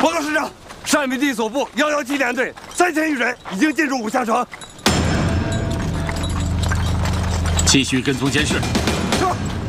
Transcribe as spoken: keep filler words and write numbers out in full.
报告师长，单北地所部幺幺七联队三千余人已经进入武下城。 继续跟踪监视。